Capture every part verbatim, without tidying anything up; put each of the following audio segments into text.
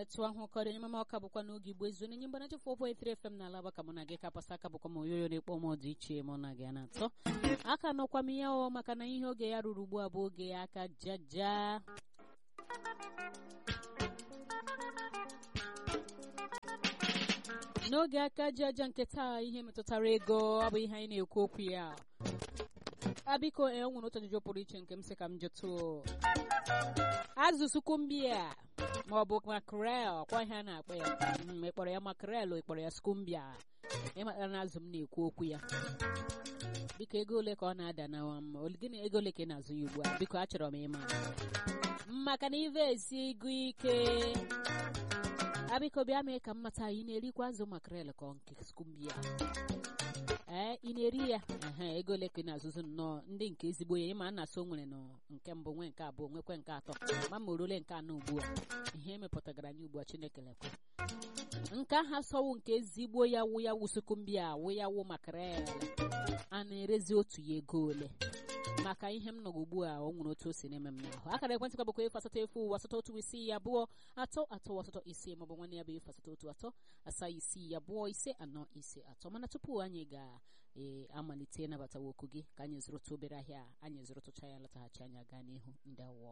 etu ahụ kọrọ enye mama ọka bụkwa n'oge igbo ezu nenye mgbanachi four point three F M n'ala Aba ka mụ na gị kapasa aka bụkwa m oyoyo na-ekpọ m dị iche mụ na gị na-atọ aka nọkwa m ya ọ maka na ihe oge ya ruru ugbu a bụ oge ya aka jaja n'oge aka jaja nke taa ihe metụtara ego ọ bụ ihe anyị na-ekwu okwu ya abiko e nwere otu ajụjụ pụrụ iche nke m sị ka m jụtụ azụ sukumbia ma ọ bụ makrel kwa ihe a na-akpọ ya ịkpọrọ ya makrel ịkpọrọ ya skumbia ịmatara na azụ m na-ekwu okwu ya biko ego ole ka ọ na-ada na gịnị ego ole ka ị na-azụ ya ugbu a biko achọrọ m ịma maka na ive esi ego ike abiko bịa mee ka m mata ị na-erikwa azụ makrel ka nke skumbia ee ị na-eri ya ehe ego ole ka ị na-azụzụ nnọọ ndị nke ezigbo ya ịma na so nwere nọ nke mbụ nwe nke abụọ nwekwe nke atọ ma ma orole nke anọ ugbu a ihe emepụtagara anyị ugbu a Chineke lekwe nke aha sọwụ nke ezigbo ya wụ ya wụ sukumbia wụ ya wụ makrel a na-erezi otu ya ego ole maka ihe m nọgụ ugbu a o nwere otu o si na-eme m n'ahụ akara ekwentị kwa bụkwa efu asatọ efu asatọ otu isii abụọ atọ atọ asatọ ise maọbụ nwanne ya bụ efu asatọ otu atọ asaa isii abụọ ise anọ ise atọ mana tupu anyị ga-amalite ịnabata okwu gị ka anyị zụrụtụ obere ahịa anyị zụrụtụcha ya lọtaghachi anya gaa n'ihu ndị awọ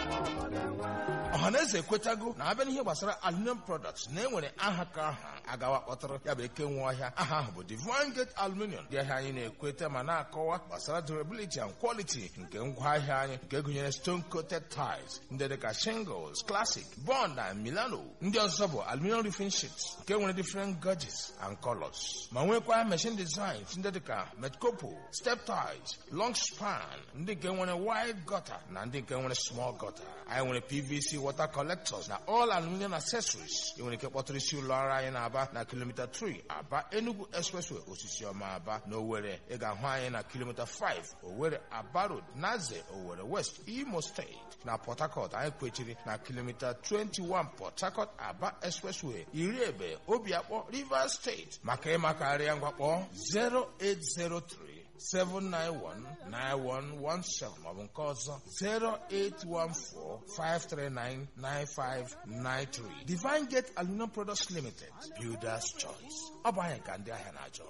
ọhaneze ekwetago na abịa n'ihe gbasara aluminium products na enwere aha ka aha agawa kpọtara ya bụ eke nwe ọhịa aha ahụ bụ Divine Gate Aluminium dị ahịa anyị na-ekweta ma na-akọwa gbasara durability and quality nke ngwaahịa anyị nke gụnyere stone coated tiles ndị dịka shingles, classic, bond na Milano. Ndị ọzọ bụ aluminium roofing sheets nke nwere different gauges and colors ma nwekwa machine designs ndị dịka metcopo, step ties, long span ndị nke nwere wide gutter na ndị nke nwere small gutter. Anyị nwere P V C water collectors na all aluminium accessories. ị nwere ike kpọtụrụ isi ụlọ ọrụ anyị na-Aba na kilomita three Aba Enugu Expressway osisi ọma Aba na Owerri. Ị ga-ahụ anyị na kilomita five Owerri Aba Road Naze Owerri West Imo State na Port Harcourt. Anyị kwechiri na kilomita twenty-one Port Harcourt Aba Expressway Iriebe Obiakpọ Rivers State. Maka ịmakarịa ngwakpọ zero eight zero three seven nine one nine one one seven maọbụ nke ọzọ zero eight one four five three nine nine five nine three. Divine Gate Aluminum Products Limited, Builder's Choice. Ọ bụ anyị ka ndị ahịa na-achọ.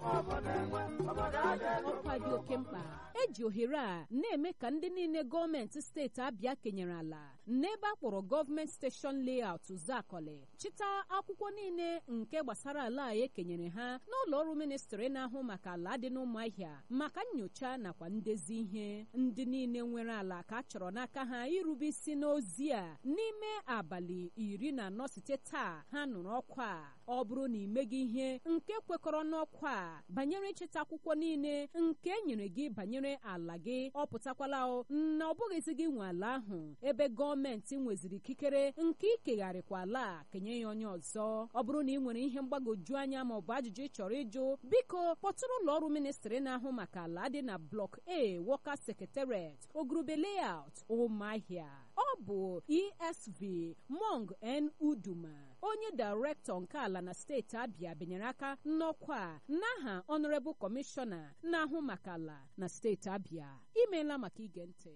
ọkwa dị oke mkpa eji ohere a na-eme ka ndị niile gọọmenti steeti Abịa kenyere ala n'ebe a kpọrọ gọọmenti steshọn layout Zakọlị chịta akwụkwọ niile nke gbasara ala a ekenyere ha n'ụlọ ọrụ ministri na-ahụ maka ala dị n'Ụmụahịa maka nnyocha nakwa ndezi ihe. Ndị niile nwere ala ka a chọrọ n'aka ha irube isi n'ozi a n'ime abalị iri na anọ site taa ha nụrụ ọkwa a. Ọ bụrụ na imeghị ihe nke kwekọrọ n'ọkwa a banyere ncheta akwụkwọ niile nke enyere gị banyere ala gị, ọ pụtakwala na ọ bụghịzi gị nwe ala ahụ ebe gọọmenti nweziri ikikere nke ikegharịkwa ala kenye ya onye ọzọ. Ọ bụrụ na ị nwere ihe mgbagwoju anya ma ọ bụ ajụjụ ị chọrọ ịjụ, biko kpọtụrụ ụlọ ọrụ ministri na-ahụ maka ala dị na Block A Worker Secretariat Ogurube Layout Ụmụahịa. Ọ bụ E S V Mong N Uduma, onye Director nke ala na steeti Abịa, benyere aka n'ọkwa n'aha Honorable Commissioner na-ahụ maka ala na steeti Abịa. Imeela maka ige ntị.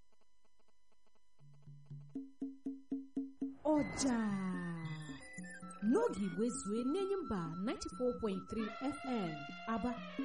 Ọja n'oge igwe zue n'enyi mba ninety-four point three F M Aba.